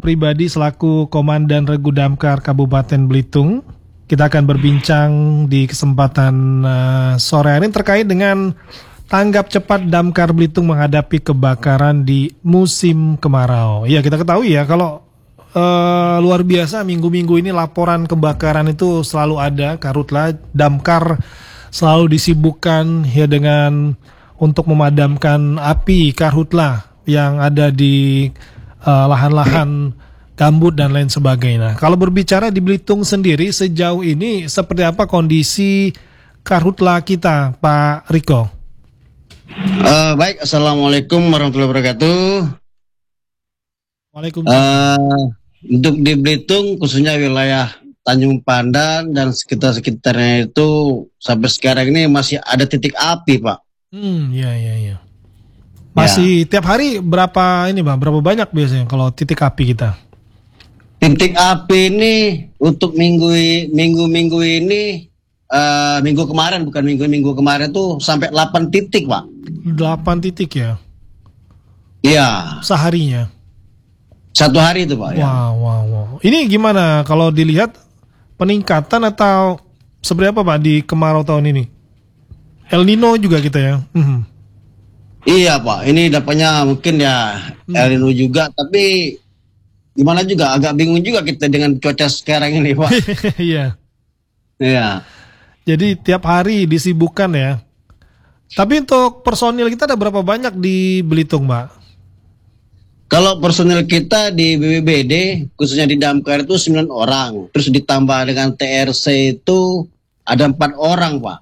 Pribadi selaku Komandan Regu Damkar Kabupaten Belitung. Kita akan berbincang di kesempatan sore hari ini terkait dengan tanggap cepat Damkar Belitung menghadapi kebakaran di musim kemarau. Ya, kita ketahui ya kalau luar biasa minggu-minggu ini laporan kebakaran itu selalu ada. Karhutla Damkar selalu disibukkan ya dengan untuk memadamkan api karhutla yang ada di lahan-lahan gambut dan lain sebagainya. Kalau berbicara di Belitung sendiri sejauh ini seperti apa kondisi karhutla kita, Pak Riko? Baik, Assalamualaikum warahmatullahi wabarakatuh. Waalaikumsalam. Untuk di Belitung, khususnya wilayah Tanjung Pandan dan sekitar-sekitarnya itu sampai sekarang ini masih ada titik api, Pak. Iya. Masih tiap hari berapa ini, Bang? Berapa banyak biasanya kalau titik api kita? Titik api ini untuk minggu ini, minggu kemarin tuh sampai 8 titik, Pak. 8 titik ya? Iya. Seharinya? Satu hari itu, Pak. Wow. Ini gimana kalau dilihat peningkatan atau seperti apa, Pak, di kemarau tahun ini? El Nino juga kita ya? Iya, Pak. Ini dapatnya mungkin ya El Nino juga, tapi gimana juga agak bingung juga kita dengan cuaca sekarang ini, Pak. Iya. Iya. Jadi tiap hari disibukkan ya. Tapi untuk personil kita ada berapa banyak di Belitung, Pak? Kalau personil kita di BPBD, khususnya di Damkar itu 9 orang. Terus ditambah dengan TRC itu ada 4 orang, Pak.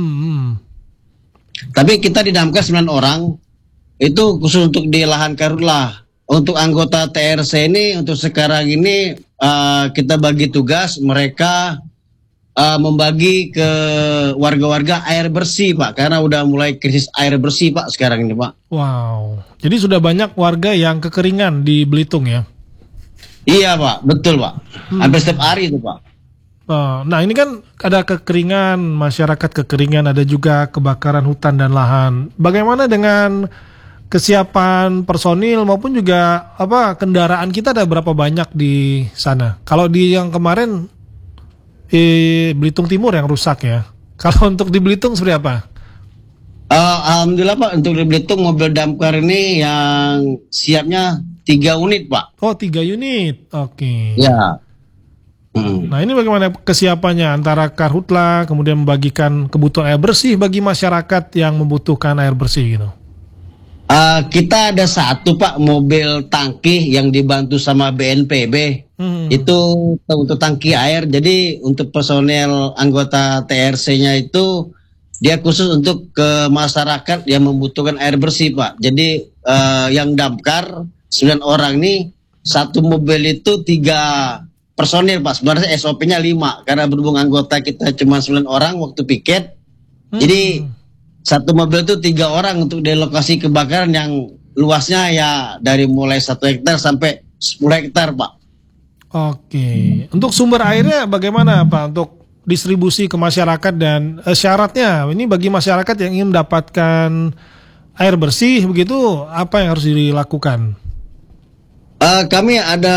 Tapi kita di Damkar 9 orang, itu khusus untuk di lahan karhutla. Untuk anggota TRC ini, untuk sekarang ini kita bagi tugas mereka membagi ke warga-warga air bersih, Pak, karena udah mulai krisis air bersih, Pak, sekarang ini, Pak. Wow, jadi sudah banyak warga yang kekeringan di Belitung ya? Iya, Pak, betul, Pak. Hampir setiap hari itu, Pak. Nah, ini kan ada kekeringan, masyarakat kekeringan, ada juga kebakaran hutan dan lahan. Bagaimana dengan kesiapan personil maupun juga kendaraan kita, ada berapa banyak di sana? Kalau di yang kemarin Belitung Timur yang rusak ya. Kalau untuk di Belitung seperti apa? Alhamdulillah, Pak, untuk di Belitung mobil damkar ini yang siapnya 3 unit, Pak. Oh, 3 unit. Oke. Ya. Nah, ini bagaimana kesiapannya antara karhutla kemudian membagikan kebutuhan air bersih bagi masyarakat yang membutuhkan air bersih gitu? Kita ada 1, Pak, mobil tangki yang dibantu sama BNPB. Itu untuk tangki air. Jadi untuk personel anggota TRC-nya itu dia khusus untuk ke masyarakat yang membutuhkan air bersih, Pak. Jadi yang damkar 9 orang nih, 1 mobil itu 3 personil, Pak. Sebenarnya SOP-nya 5 karena berhubung anggota kita cuma 9 orang waktu piket. Jadi 1 mobil itu 3 orang untuk di lokasi kebakaran yang luasnya ya dari mulai 1 hektar sampai 10 hektar, Pak. Oke. Untuk sumber airnya bagaimana, Pak, untuk distribusi ke masyarakat dan syaratnya ini bagi masyarakat yang ingin mendapatkan air bersih begitu, apa yang harus dilakukan? Kami ada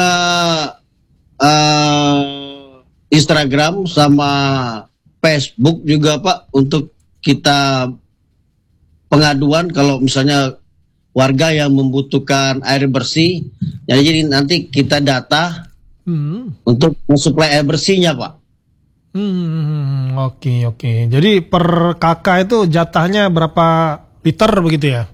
Instagram sama Facebook juga, Pak, untuk kita pengaduan kalau misalnya warga yang membutuhkan air bersih. Jadi nanti kita data untuk mensuplai air bersihnya, Pak. Oke. Jadi per kakak itu jatahnya berapa liter begitu ya?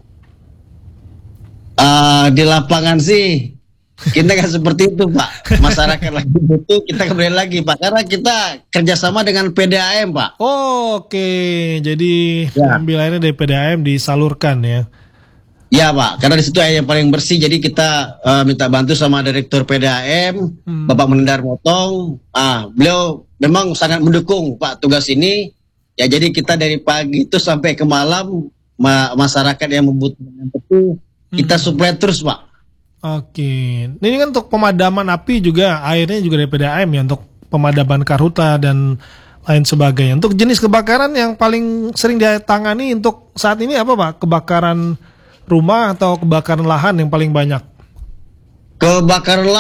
Di lapangan sih kita kan seperti itu, Pak. Masyarakat lagi butuh, kita kembali lagi, Pak, karena kita kerjasama dengan PDAM, Pak. Oke. Jadi ambil airnya dari PDAM disalurkan ya? Ya, Pak, karena di situ air yang paling bersih. Jadi kita minta bantu sama Direktur PDAM, Bapak Menendar Motong. Beliau memang sangat mendukung, Pak, tugas ini. Ya, jadi kita dari pagi itu sampai ke malam masyarakat yang membutuhkan itu kita suplai terus, Pak. Oke. Ini kan untuk pemadaman api juga airnya juga dari PDAM ya, untuk pemadaman karhutla dan lain sebagainya. Untuk jenis kebakaran yang paling sering ditangani untuk saat ini apa, Pak? Kebakaran rumah atau kebakaran lahan yang paling banyak? Kebakaran